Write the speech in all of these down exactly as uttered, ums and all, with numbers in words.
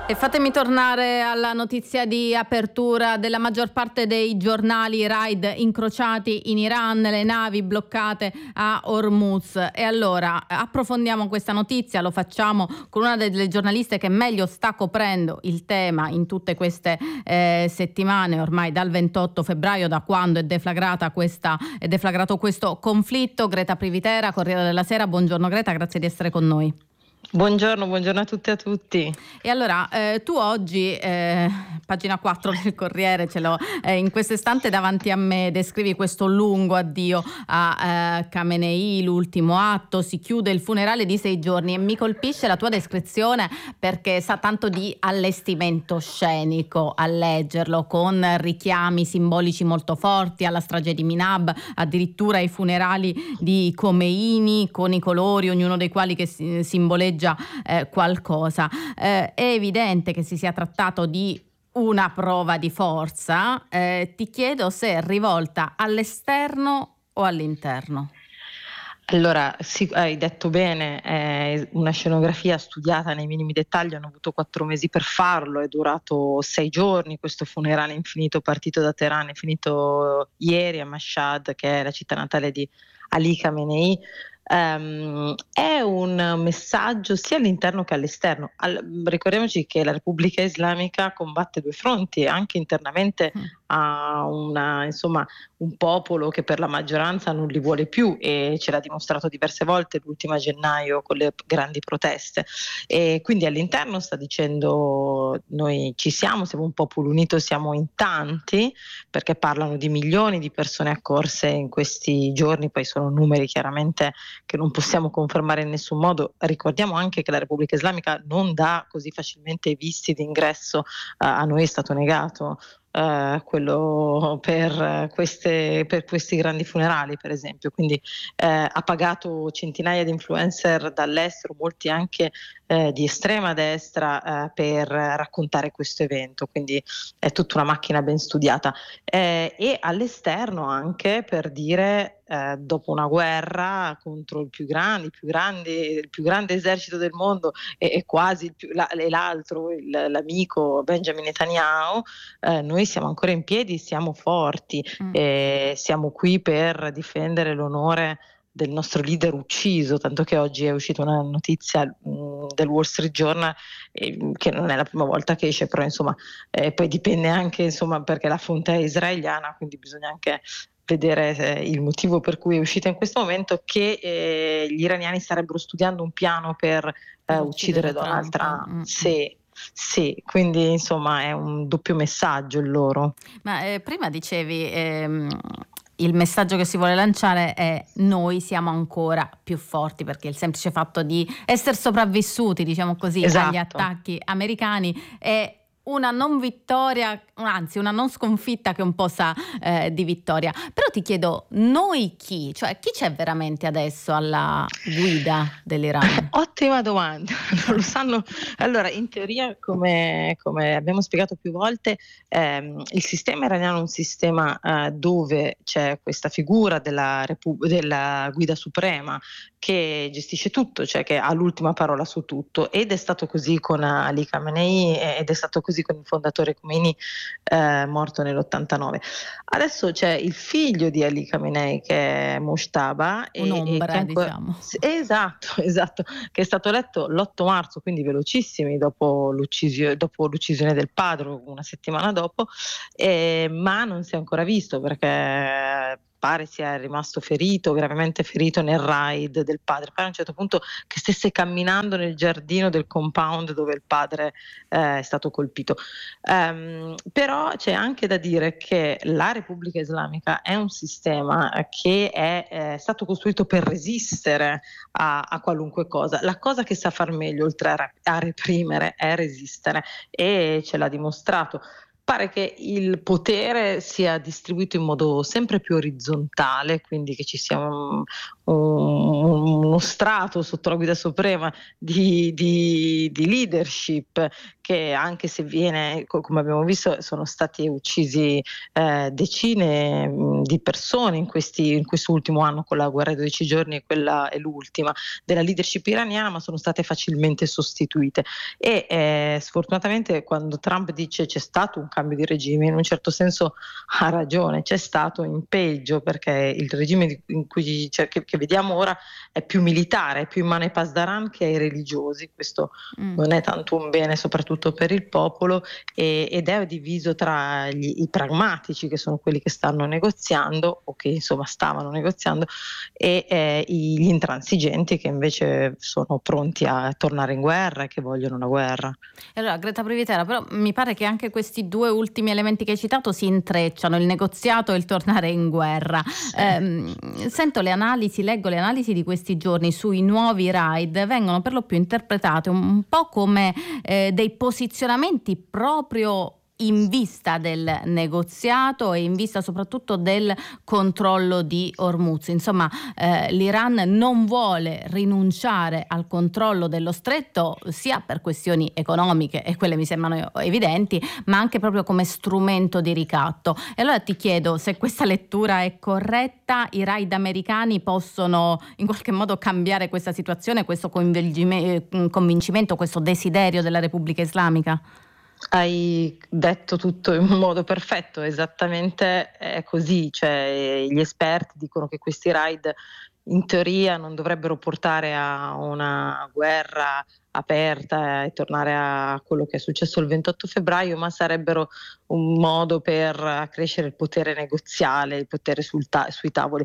E fatemi tornare alla notizia di apertura della maggior parte dei giornali: raid incrociati in Iran, le navi bloccate a Hormuz. E allora approfondiamo questa notizia, lo facciamo con una delle giornaliste che meglio sta coprendo il tema in tutte queste eh, settimane, ormai dal ventotto febbraio, da quando è deflagrata questa, è deflagrato questo conflitto. Greta Privitera, Corriere della Sera. Buongiorno Greta, grazie di essere con noi. Buongiorno, buongiorno a tutte e a tutti. E allora eh, tu oggi, eh, pagina quattro del Corriere, ce l'ho eh, in questo istante davanti a me, descrivi questo lungo addio a eh, Khamenei, l'ultimo atto, si chiude il funerale di sei giorni, e mi colpisce la tua descrizione perché sa tanto di allestimento scenico a leggerlo, con richiami simbolici molto forti alla strage di Minab, addirittura ai funerali di Khomeini, con i colori, ognuno dei quali che si, simboleggia Eh, qualcosa. Eh, è evidente che si sia trattato di una prova di forza. Eh, ti chiedo se è rivolta all'esterno o all'interno. Allora, sì, hai detto bene, è una scenografia studiata nei minimi dettagli, hanno avuto quattro mesi per farlo, è durato sei giorni questo funerale infinito, partito da Teheran, è finito ieri a Mashhad, che è la città natale di Ali Khamenei. Um, è un messaggio sia all'interno che all'esterno. Al, ricordiamoci che la Repubblica Islamica combatte due fronti, anche internamente mm. ha una, insomma, un popolo che per la maggioranza non li vuole più, e ce l'ha dimostrato diverse volte, l'ultima a gennaio con le grandi proteste, e quindi all'interno sta dicendo: noi ci siamo, siamo un popolo unito, siamo in tanti, perché parlano di milioni di persone accorse in questi giorni, poi sono numeri chiaramente che non possiamo confermare in nessun modo. Ricordiamo anche che la Repubblica Islamica non dà così facilmente visti d'ingresso, uh, a noi è stato negato uh, quello per, queste, per questi grandi funerali, per esempio, quindi uh, ha pagato centinaia di influencer dall'estero, molti anche uh, di estrema destra, uh, per raccontare questo evento, quindi è tutta una macchina ben studiata, eh, e all'esterno anche per dire: Eh, dopo una guerra contro il più grande, il più grande, il più grande esercito del mondo, e, e quasi il più, la, l'altro, il, l'amico Benjamin Netanyahu, eh, noi siamo ancora in piedi, siamo forti, mm. eh, siamo qui per difendere l'onore del nostro leader ucciso, tanto che oggi è uscita una notizia mh, del Wall Street Journal, eh, che non è la prima volta che esce, però insomma eh, poi dipende anche, insomma, perché la fonte è israeliana, quindi bisogna anche vedere eh, il motivo per cui è uscita in questo momento, che eh, gli iraniani starebbero studiando un piano per, eh, per uccidere, uccidere Donald Trump. Trump. Sì. Sì, quindi insomma è un doppio messaggio il loro. Ma eh, prima dicevi ehm, il messaggio che si vuole lanciare è: noi siamo ancora più forti, perché il semplice fatto di essere sopravvissuti, diciamo così, esatto, agli attacchi americani è una non vittoria, anzi una non sconfitta che un po' sa eh, di vittoria. Però ti chiedo, noi chi? Cioè chi c'è veramente adesso alla guida dell'Iran? Ottima domanda, non lo sanno. Allora, in teoria, come, come abbiamo spiegato più volte, ehm, il sistema iraniano è un sistema eh, dove c'è questa figura della, Repu- della guida suprema che gestisce tutto, cioè che ha l'ultima parola su tutto, ed è stato così con Ali Khamenei ed è stato così con il fondatore Khomeini, eh, morto nell'ottantanove. Adesso c'è il figlio di Ali Khamenei, che è Mojtaba, un'ombra, e, e che diciamo. Esatto, esatto, che è stato eletto l'otto marzo, quindi velocissimi dopo, l'uccisio, dopo l'uccisione del padre, una settimana dopo, eh, ma non si è ancora visto, perché pare sia rimasto ferito, gravemente ferito nel raid del padre. Pare a un certo punto che stesse camminando nel giardino del compound dove il padre eh, è stato colpito. Um, però c'è anche da dire che la Repubblica Islamica è un sistema che è eh, stato costruito per resistere a, a qualunque cosa. La cosa che sa far meglio, oltre a, a reprimere, è resistere, e ce l'ha dimostrato. pare che il potere sia distribuito in modo sempre più orizzontale, quindi che ci sia un, un, uno strato sotto la guida suprema di, di, di leadership, che anche se viene, come abbiamo visto, sono stati uccisi eh, decine mh, di persone in, questi, in quest'ultimo anno con la guerra dei dodici giorni, e quella è l'ultima della leadership iraniana, ma sono state facilmente sostituite. E eh, sfortunatamente quando Trump dice c'è stato un cambio di regime, in un certo senso ha ragione, c'è stato in peggio, perché il regime in cui, cioè, che, che vediamo ora è più militare, è più in mano ai Pasdaran che ai religiosi. Questo mm. non è tanto un bene, soprattutto per il popolo, e, ed è diviso tra gli, i pragmatici, che sono quelli che stanno negoziando o che insomma stavano negoziando, e eh, gli intransigenti, che invece sono pronti a tornare in guerra e che vogliono la guerra. E allora, Greta Privitera, però mi pare che anche questi due ultimi elementi che hai citato si intrecciano, il negoziato e il tornare in guerra. Eh, sento le analisi, leggo le analisi di questi giorni sui nuovi raid, vengono per lo più interpretate un, un po' come eh, dei posizionamenti proprio in vista del negoziato e in vista soprattutto del controllo di Hormuz. Insomma, eh, l'Iran non vuole rinunciare al controllo dello stretto, sia per questioni economiche, e quelle mi sembrano evidenti, ma anche proprio come strumento di ricatto. E allora ti chiedo se questa lettura è corretta. I raid americani possono in qualche modo cambiare questa situazione, questo convincimento, questo desiderio della Repubblica Islamica? Hai detto tutto in modo perfetto, esattamente è così, cioè gli esperti dicono che questi raid in teoria non dovrebbero portare a una guerra aperta e tornare a quello che è successo il ventotto febbraio, ma sarebbero un modo per accrescere il potere negoziale, il potere sul ta- sui tavoli.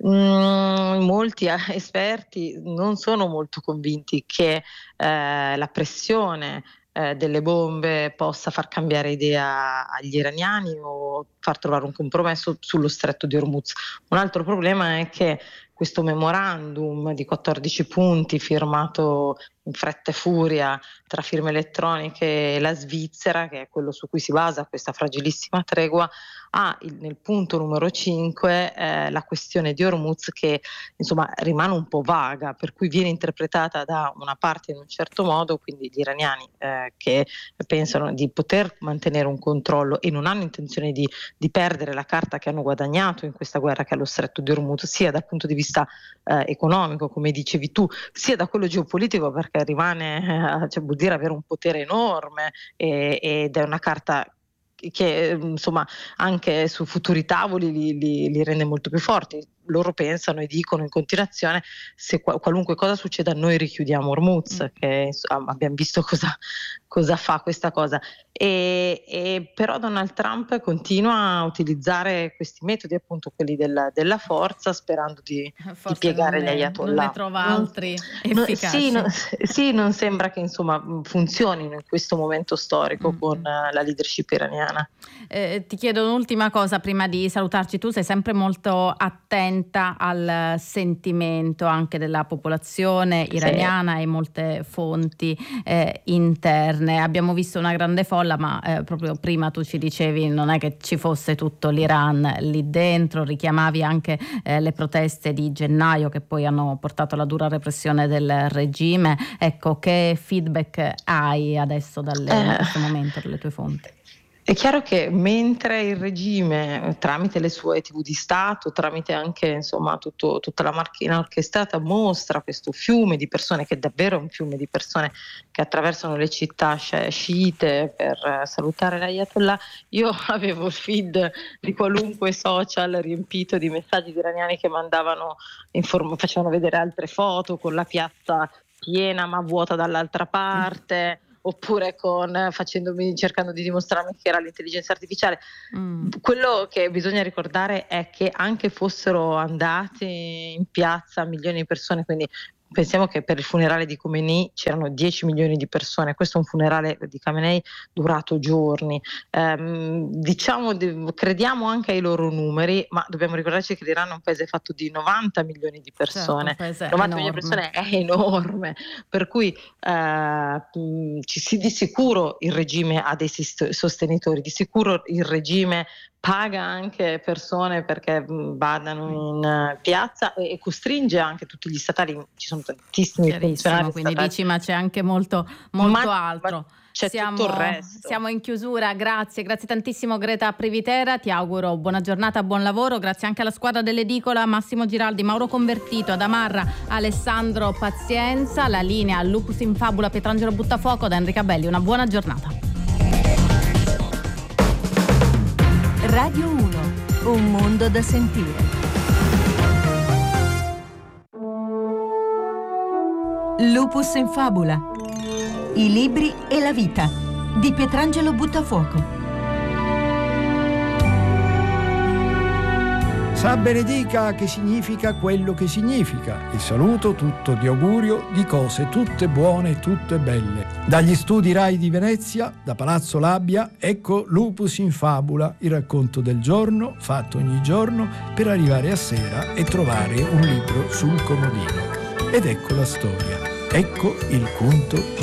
Mm, molti esperti non sono molto convinti che eh, la pressione delle bombe possa far cambiare idea agli iraniani o far trovare un compromesso sullo stretto di Hormuz. Un altro problema è che questo memorandum di quattordici punti firmato in fretta e furia tra firme elettroniche e la Svizzera, che è quello su cui si basa questa fragilissima tregua, ha il, nel punto numero cinque eh, la questione di Hormuz, che insomma rimane un po' vaga, per cui viene interpretata da una parte in un certo modo, quindi gli iraniani eh, che pensano di poter mantenere un controllo e non hanno intenzione di, di perdere la carta che hanno guadagnato in questa guerra, che è lo stretto di Hormuz, sia dal punto di vista eh, economico, come dicevi tu, sia da quello geopolitico, perché rimane, eh, cioè, vuol dire avere un potere enorme e, ed è una carta che insomma anche su futuri tavoli li, li, li rende molto più forti. Loro pensano e dicono in continuazione: se qual- qualunque cosa succeda noi richiudiamo Hormuz, mm. che insomma, abbiamo visto cosa, cosa fa questa cosa, e, e però Donald Trump continua a utilizzare questi metodi, appunto quelli della, della forza, sperando di, di piegare gli ayatollah. Non ne trova altri non, efficaci. Non, sì, no, sì, non sembra che insomma funzionino in questo momento storico mm. con uh, la leadership iraniana. Eh, ti chiedo un'ultima cosa prima di salutarci. Tu sei sempre molto attenta al sentimento anche della popolazione iraniana, sì, e molte fonti eh, interne. Abbiamo visto una grande folla, ma eh, proprio prima tu ci dicevi non è che ci fosse tutto l'Iran lì dentro, richiamavi anche eh, le proteste di gennaio che poi hanno portato alla dura repressione del regime. Ecco, che feedback hai adesso dalle, eh. in questo momento dalle tue fonti? È chiaro che mentre il regime, tramite le sue tivù di Stato, tramite anche insomma tutto, tutta la macchina orchestrata, mostra questo fiume di persone, che è davvero un fiume di persone che attraversano le città sciite per salutare l'Ayatollah, io avevo il feed di qualunque social riempito di messaggi di iraniani che mandavano, inform- facevano vedere altre foto con la piazza piena ma vuota dall'altra parte. Oppure con facendomi, cercando di dimostrarmi che era l'intelligenza artificiale. Mm. Quello che bisogna ricordare è che anche fossero andati in piazza milioni di persone, quindi pensiamo che per il funerale di Khomeini c'erano dieci milioni di persone, questo è un funerale di Khamenei durato giorni. Ehm, diciamo, crediamo anche ai loro numeri, ma dobbiamo ricordarci che l'Iran è un paese fatto di novanta milioni di persone. Certo, novanta milioni di persone è enorme, per cui eh, ci si, di sicuro il regime ha dei sostenitori, di sicuro il regime paga anche persone perché vadano in piazza e costringe anche tutti gli statali, ci sono tantissimi funzionari quindi statali. dici ma c'è anche molto, molto ma, altro. Ma c'è siamo, tutto il resto. Siamo in chiusura, grazie, grazie tantissimo Greta Privitera, ti auguro buona giornata, buon lavoro, grazie anche alla squadra dell'edicola, Massimo Giraldi, Mauro Convertito, Adamarra, Alessandro Pazienza, la linea Lupus in Fabula, Pietrangelo Buttafuoco, da Enrica Belli, una buona giornata. Radio uno, un mondo da sentire. Lupus in Fabula, i libri e la vita di Pietrangelo Buttafuoco. Sa benedica che significa quello che significa. Il saluto tutto di augurio di cose tutte buone e tutte belle. Dagli studi Rai di Venezia, da Palazzo Labbia, ecco Lupus in Fabula, il racconto del giorno fatto ogni giorno per arrivare a sera e trovare un libro sul comodino. Ed ecco la storia, ecco il conto